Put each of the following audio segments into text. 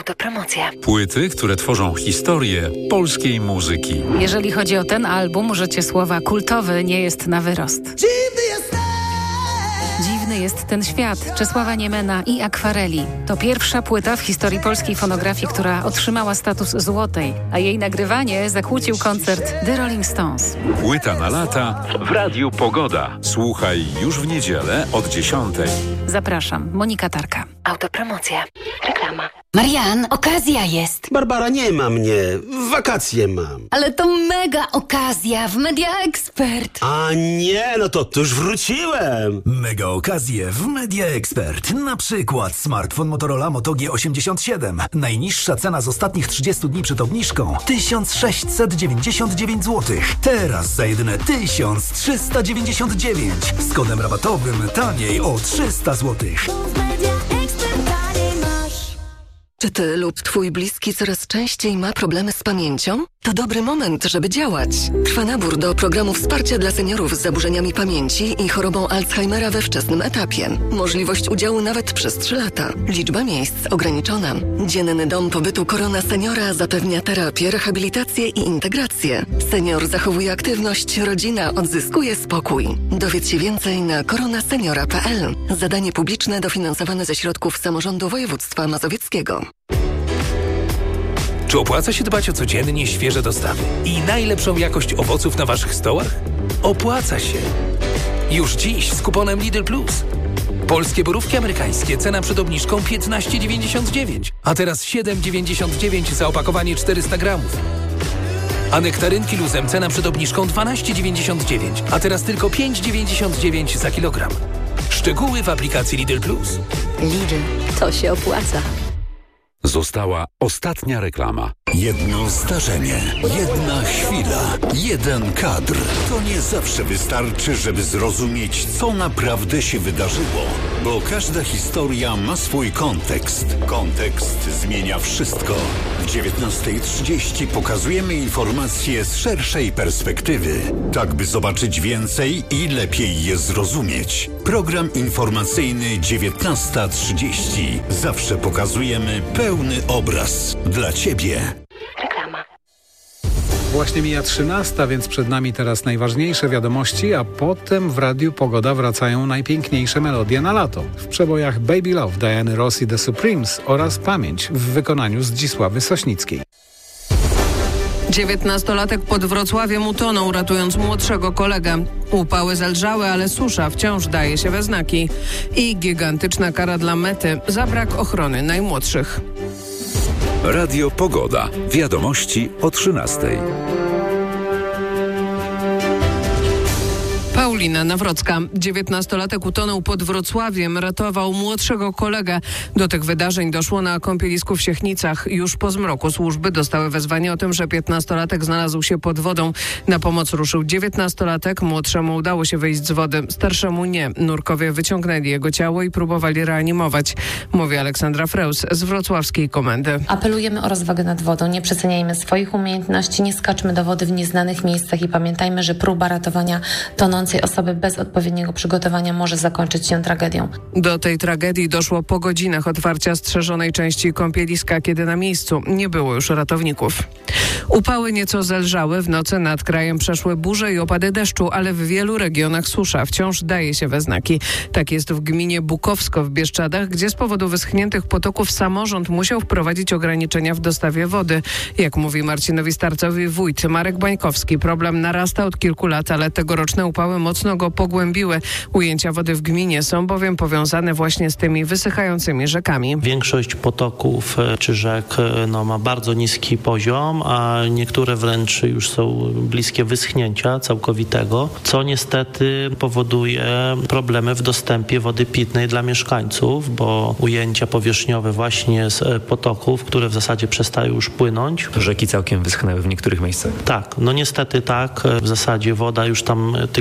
Autopromocja. Płyty, które tworzą historię polskiej muzyki. Jeżeli chodzi o ten album, użycie słowa kultowy nie jest na wyrost. Dziwny jest ten świat Czesława Niemena i Akwareli. To pierwsza płyta w historii polskiej fonografii, która otrzymała status złotej, a jej nagrywanie zakłócił koncert The Rolling Stones. Płyta na lata w Radiu Pogoda. Słuchaj już w niedzielę od 10:00. Zapraszam, Monika Tarka. Autopromocja. Reklama. Marian, okazja jest. Barbara, nie ma mnie. Wakacje mam. Ale to mega okazja w Media Expert. A nie, no to już wróciłem. Mega okazje w Media Expert. Na przykład smartfon Motorola Moto G87. Najniższa cena z ostatnich 30 dni przed obniżką 1699 zł. Teraz za jedyne 1399. Z kodem rabatowym taniej o 300 zł. Czy ty lub twój bliski coraz częściej ma problemy z pamięcią? To dobry moment, żeby działać. Trwa nabór do programu wsparcia dla seniorów z zaburzeniami pamięci i chorobą Alzheimera we wczesnym etapie. Możliwość udziału nawet przez 3 lata. Liczba miejsc ograniczona. Dzienny dom pobytu Korona Seniora zapewnia terapię, rehabilitację i integrację. Senior zachowuje aktywność, rodzina odzyskuje spokój. Dowiedz się więcej na koronaseniora.pl. Zadanie publiczne dofinansowane ze środków samorządu województwa mazowieckiego. Czy opłaca się dbać o codziennie świeże dostawy i najlepszą jakość owoców na waszych stołach? Opłaca się. Już dziś z kuponem Lidl Plus. Polskie borówki amerykańskie, cena przed obniżką 15,99, a teraz 7,99 za opakowanie 400 gramów. A nektarynki luzem, cena przed obniżką 12,99, a teraz tylko 5,99 za kilogram. Szczegóły w aplikacji Lidl Plus. Lidl, to się opłaca. Została ostatnia reklama. Jedno zdarzenie, jedna chwila, jeden kadr. To nie zawsze wystarczy, żeby zrozumieć, co naprawdę się wydarzyło. Bo każda historia ma swój kontekst. Kontekst zmienia wszystko. W 19:30 pokazujemy informacje z szerszej perspektywy. Tak, by zobaczyć więcej i lepiej je zrozumieć. Program informacyjny 19:30. Zawsze pokazujemy pełny obraz. Dla Ciebie. Reklama. Właśnie mija 13, więc przed nami teraz najważniejsze wiadomości, a potem w Radiu Pogoda wracają najpiękniejsze melodie na lato. W przebojach Baby Love Diany Ross i The Supremes oraz Pamięć w wykonaniu Zdzisławy Sośnickiej. 19-latek pod Wrocławiem utonął, ratując młodszego kolegę. Upały zelżały, ale susza wciąż daje się we znaki. I gigantyczna kara dla Mety za brak ochrony najmłodszych. Radio Pogoda. Wiadomości o 13:00. Paulina Nawrocka. 19-latek utonął pod Wrocławiem, ratował młodszego kolegę. Do tych wydarzeń doszło na kąpielisku w Siechnicach. Już po zmroku służby dostały wezwanie o tym, że 15-latek znalazł się pod wodą. Na pomoc ruszył 19-latek, młodszemu udało się wyjść z wody, starszemu nie. Nurkowie wyciągnęli jego ciało i próbowali reanimować. Mówi Aleksandra Freus z wrocławskiej komendy. Apelujemy o rozwagę nad wodą, nie przeceniajmy swoich umiejętności, nie skaczmy do wody w nieznanych miejscach i pamiętajmy, że próba ratowania tonącej osoby bez odpowiedniego przygotowania może zakończyć się tragedią. Do tej tragedii doszło po godzinach otwarcia strzeżonej części kąpieliska, kiedy na miejscu nie było już ratowników. Upały nieco zelżały, w nocy nad krajem przeszły burze i opady deszczu, ale w wielu regionach susza wciąż daje się we znaki. Tak jest w gminie Bukowsko w Bieszczadach, gdzie z powodu wyschniętych potoków samorząd musiał wprowadzić ograniczenia w dostawie wody. Jak mówi Marcinowi Starcowi wójt Marek Bańkowski, problem narasta od kilku lat, ale tegoroczne upały mocno go pogłębiły. Ujęcia wody w gminie są bowiem powiązane właśnie z tymi wysychającymi rzekami. Większość potoków czy rzek ma bardzo niski poziom, a niektóre wręcz już są bliskie wyschnięcia całkowitego, co niestety powoduje problemy w dostępie wody pitnej dla mieszkańców, bo ujęcia powierzchniowe właśnie z potoków, które w zasadzie przestają już płynąć. Rzeki całkiem wyschnęły w niektórych miejscach. Tak, niestety tak. W zasadzie woda już tam tylko w większej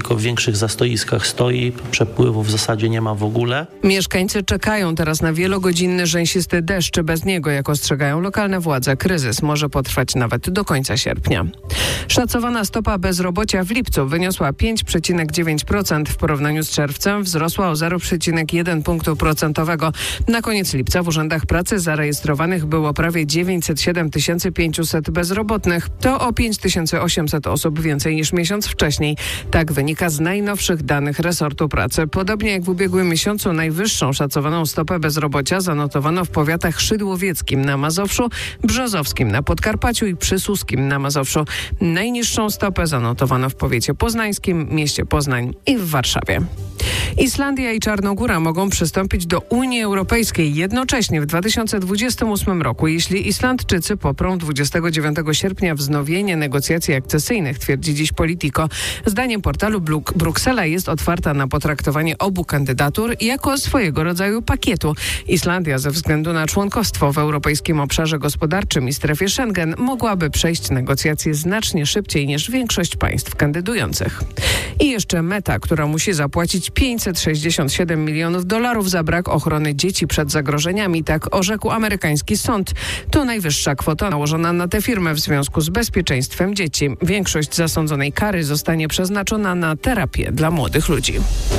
największych zastoiskach stoi, przepływu w zasadzie nie ma w ogóle. Mieszkańcy czekają teraz na wielogodzinny rzęsisty deszcz. Bez niego, jak ostrzegają lokalne władze, kryzys może potrwać nawet do końca sierpnia. Szacowana stopa bezrobocia w lipcu wyniosła 5,9%. W porównaniu z czerwcem wzrosła o 0,1 punktu procentowego. Na koniec lipca w urzędach pracy zarejestrowanych było prawie 907 500 bezrobotnych. To o 5800 osób więcej niż miesiąc wcześniej. Tak wynika z najnowszych danych resortu pracy. Podobnie jak w ubiegłym miesiącu najwyższą szacowaną stopę bezrobocia zanotowano w powiatach szydłowieckim na Mazowszu, brzozowskim na Podkarpaciu i przysuskim na Mazowszu. Najniższą stopę zanotowano w powiecie poznańskim, mieście Poznań i w Warszawie. Islandia i Czarnogóra mogą przystąpić do Unii Europejskiej jednocześnie w 2028 roku, jeśli Islandczycy poprą 29 sierpnia wznowienie negocjacji akcesyjnych, twierdzi dziś Politico. Zdaniem portalu Bruksela jest otwarta na potraktowanie obu kandydatur jako swojego rodzaju pakietu. Islandia ze względu na członkostwo w Europejskim Obszarze Gospodarczym i strefie Schengen mogłaby przejść negocjacje znacznie szybciej niż większość państw kandydujących. I jeszcze Meta, która musi zapłacić $567 milionów za brak ochrony dzieci przed zagrożeniami, tak orzekł amerykański sąd. To najwyższa kwota nałożona na tę firmę w związku z bezpieczeństwem dzieci. Większość zasądzonej kary zostanie przeznaczona na terapię dla młodych ludzi.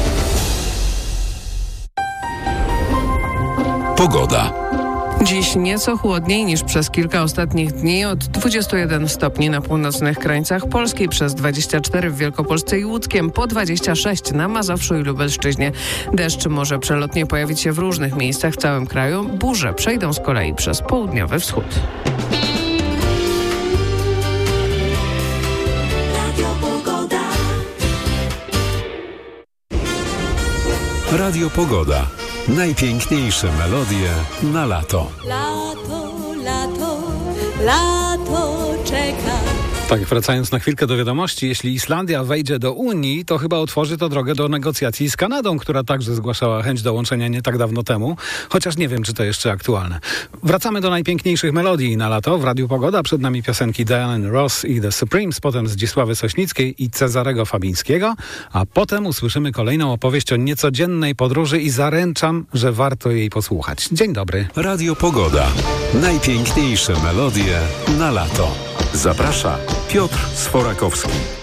Pogoda. Dziś nieco chłodniej niż przez kilka ostatnich dni, od 21 stopni na północnych krańcach Polski, przez 24 w Wielkopolsce i Łódzkiem, po 26 na Mazowszu i Lubelszczyźnie. Deszcz może przelotnie pojawić się w różnych miejscach w całym kraju. Burze przejdą z kolei przez południowy wschód. Radio Pogoda. Najpiękniejsze melodie na lato. Lato, lato, lato czeka. Tak, wracając na chwilkę do wiadomości, jeśli Islandia wejdzie do Unii, to chyba otworzy to drogę do negocjacji z Kanadą, która także zgłaszała chęć dołączenia nie tak dawno temu, chociaż nie wiem, czy to jeszcze aktualne. Wracamy do najpiękniejszych melodii na lato. W Radiu Pogoda przed nami piosenki Diany Ross i The Supremes, potem Zdzisławy Sośnickiej i Cezarego Fabińskiego, a potem usłyszymy kolejną opowieść o niecodziennej podróży i zaręczam, że warto jej posłuchać. Dzień dobry. Radio Pogoda. Najpiękniejsze melodie na lato. Zaprasza Piotr Sforakowski.